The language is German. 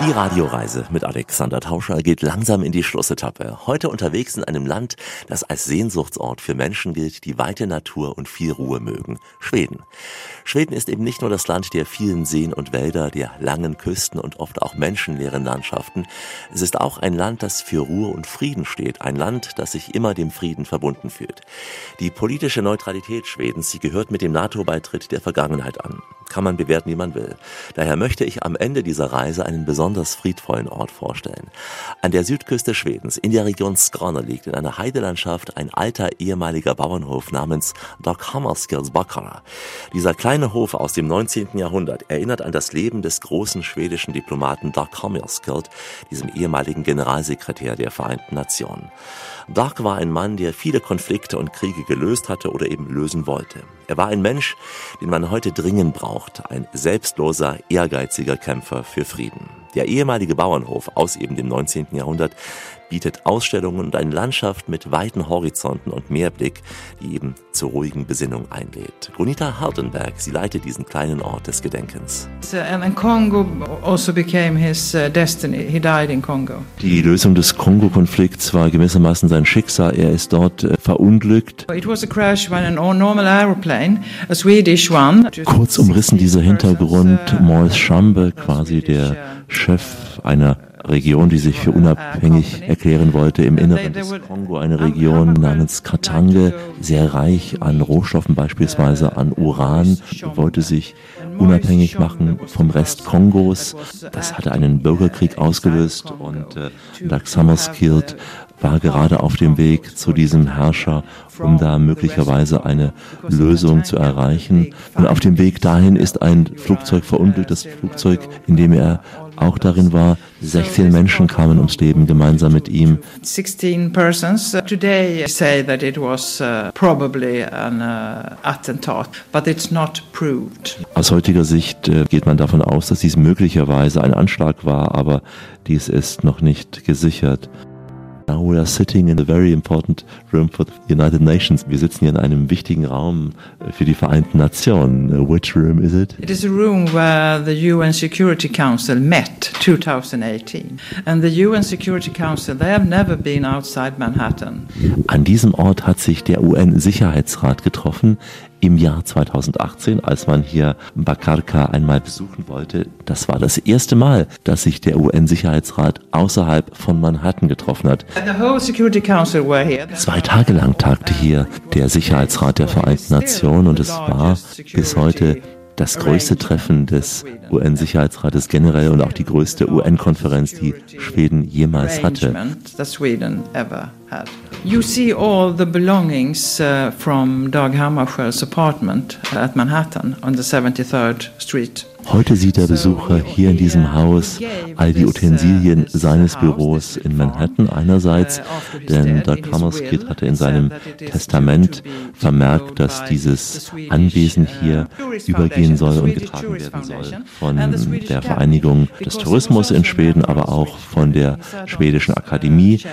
Die Radioreise mit Alexander Tauscher geht langsam in die Schlussetappe. Heute unterwegs in einem Land, das als Sehnsuchtsort für Menschen gilt, die weite Natur und viel Ruhe mögen. Schweden. Schweden ist eben nicht nur das Land der vielen Seen und Wälder, der langen Küsten und oft auch menschenleeren Landschaften. Es ist auch ein Land, das für Ruhe und Frieden steht. Ein Land, das sich immer dem Frieden verbunden fühlt. Die politische Neutralität Schwedens, sie gehört mit dem NATO-Beitritt der Vergangenheit an. Kann man bewerten, wie man will. Daher möchte ich am Ende dieser Reise einen besonders friedvollen Ort vorstellen. An der Südküste Schwedens, in der Region Skåne, liegt in einer Heidelandschaft ein alter ehemaliger Bauernhof namens Dag Hammarskjöldsbackarna. Dieser kleine Hof aus dem 19. Jahrhundert erinnert an das Leben des großen schwedischen Diplomaten Dag Hammarskjöld, diesem ehemaligen Generalsekretär der Vereinten Nationen. Dag war ein Mann, der viele Konflikte und Kriege gelöst hatte oder eben lösen wollte. Er war ein Mensch, den man heute dringend braucht, ein selbstloser, ehrgeiziger Kämpfer für Frieden. Der ehemalige Bauernhof aus eben dem 19. Jahrhundert bietet Ausstellungen und eine Landschaft mit weiten Horizonten und Meerblick, die eben zur ruhigen Besinnung einlädt. Gunita Hardenberg, sie leitet diesen kleinen Ort des Gedenkens. And Congo also became his destiny. He died in Congo. Die Lösung des Kongo-Konflikts war gewissermaßen sein Schicksal. Er ist dort verunglückt. It was a crash by a normal airplane, a Swedish one. Kurz umrissen dieser Hintergrund Maurice Schambe, quasi der Chef einer Region, die sich für unabhängig erklären wollte im Inneren des Kongo, eine Region namens Katange, sehr reich an Rohstoffen, beispielsweise an Uran, wollte sich unabhängig machen vom Rest Kongos. Das hatte einen Bürgerkrieg ausgelöst und Dag Hammarskjöld war gerade auf dem Weg zu diesem Herrscher, um da möglicherweise eine Lösung zu erreichen. Und auf dem Weg dahin ist ein Flugzeug verunglückt, das Flugzeug, in dem er auch darin war. 16 Menschen kamen ums Leben gemeinsam mit ihm. 16 persons. Today say that it was probably an attentat, but it's not proved. Aus heutiger Sicht geht man davon aus, dass dies möglicherweise ein Anschlag war, aber dies ist noch nicht gesichert. Now we are sitting in a very important room for the United Nations. Wir sitzen hier in einem wichtigen Raum für die Vereinten Nationen. Which room is it? It is a room where the UN Security Council met 2018. And the UN Security Council, they have never been outside Manhattan. An diesem Ort hat sich der UN-Sicherheitsrat getroffen im Jahr 2018, als man hier Bakarka einmal besuchen wollte. Das war das erste Mal, dass sich der UN-Sicherheitsrat außerhalb von Manhattan getroffen hat. The whole Security Council were here. 2 Tage lang tagte hier der Sicherheitsrat der Vereinten Nationen und es war bis heute das größte Treffen des UN-Sicherheitsrates generell und auch die größte UN-Konferenz, die Schweden jemals hatte. You see all the belongings from Dag Hammarskjöld's apartment at Manhattan on the 73rd Street. Heute sieht der Besucher hier in diesem Haus all die Utensilien seines Büros in Manhattan einerseits, denn Dag Hammarskjöld hatte in seinem Testament vermerkt, dass dieses Anwesen hier übergehen soll und getragen werden soll von der Vereinigung des Tourismus in Schweden, aber auch von der Schwedischen Akademie